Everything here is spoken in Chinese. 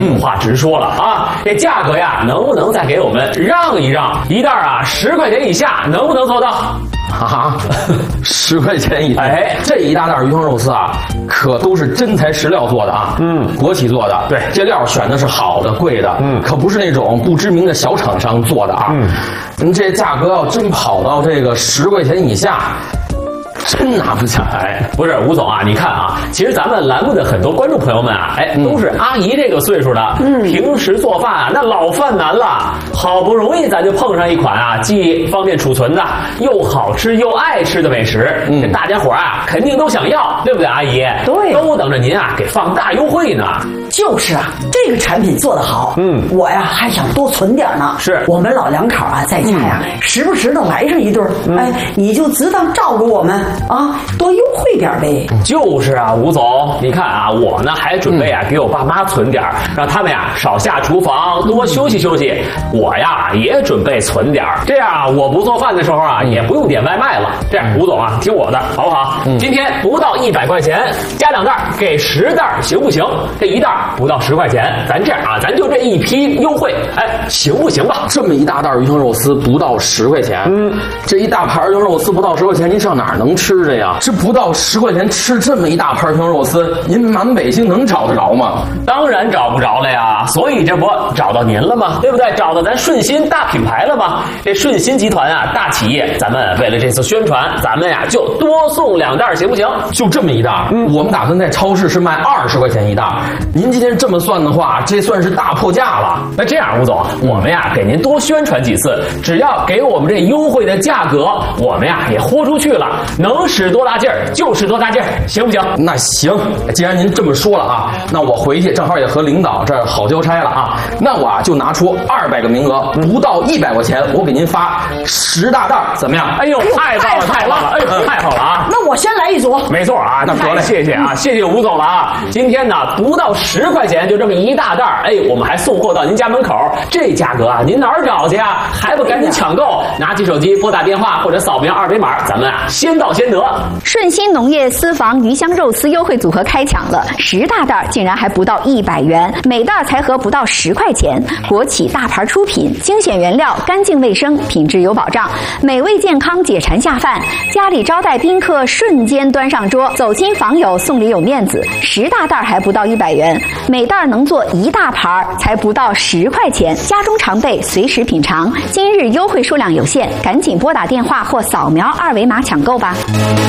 话直说了啊，这价格呀，能不能再给我们让一让？一袋啊10块钱以下，能不能做到？ 啊，10块钱一袋，哎，这一大袋鱼香肉丝啊，可都是真材实料做的啊，国企做的，对，这料选的是好的、贵的，可不是那种不知名的小厂商做的啊，您这价格要真跑到这个10块钱以下。真拿不下来。 不是吴总啊，你看啊，其实咱们栏目的很多观众朋友们啊，都是阿姨这个岁数的，平时做饭啊，那老犯难了，好不容易咱就碰上一款啊，既方便储存的，又好吃又爱吃的美食，这大家伙啊，肯定都想要，对不对，阿姨？ 对， 都等着您啊，给放大优惠呢。 就是啊，这个产品做得好，我呀还想多存点呢。 是我们老两口啊，在家呀，时不时的来上一顿，哎，你就只当照顾我们啊，多优惠点呗。 就是啊，吴总，你看啊，我呢还准备啊给我爸妈存点，让他们呀少下厨房，多休息休息。我呀也准备存点，这样啊，我不做饭的时候啊，也不用点外卖了。这样，吴总啊，听我的，好不好？今天不到100块钱，加2袋，给10袋，行不行？这一袋不到10块钱，咱这样啊，咱就这一批优惠，哎，行不行吧？ 这么一大袋鱼香肉丝不到10块钱，这一大盘鱼香肉丝不到10块钱，您上哪儿能吃去呀？这不到10块钱吃这么一大盘鱼香肉丝，您满北京能找得着吗？ 当然找不着了呀，所以这不找到您了吗？对不对？找到咱顺心大品牌了吗？这顺心集团啊，大企业，咱们为了这次宣传，咱们呀就多送2袋，行不行？ 就这么一袋，我们打算在超市是卖20块钱一袋。您今天这么算的话，这算是大破价了。 那这样，吴总，我们呀给您多宣传几次，只要给我们这优惠的价格，我们呀也豁出去了，能使多大劲儿就使多大劲儿，行不行？ 那行，既然您这么说了啊，那我回去正好也和领导这儿好交差了啊，那我啊就拿出200个名额，不到100块钱，我给您发10大袋，怎么样？ 哎呦，太棒了，太棒了！哎呦，太好了啊！ 那我先来一组。 没错啊，那得嘞，谢谢啊，谢谢吴总了啊！今天呢，不到10块钱就这么一大袋，哎，我们还送货到您家门口，这价格啊，您哪儿找去啊？还不赶紧抢购？拿起手机拨打电话或者扫描2维码，咱们啊先到先得。 顺心农业私房鱼香肉丝优惠组合开抢了，10大袋竟然还不到100元，每袋才合不到10块钱。国企大牌出品，精选原料，干净卫生，品质有保障，美味健康，解馋下饭。家里招待宾客，瞬间端上桌，走亲访友送礼有面子。10大袋还不到100元，每袋能做1大盘，才不到10块钱。家中常备，随时品尝。今日优惠数量有限，赶紧拨打电话或扫描2维码抢购吧。